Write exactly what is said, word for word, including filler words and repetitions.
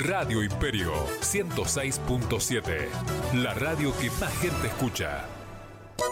Radio Imperio ciento seis punto siete, la radio que más gente escucha.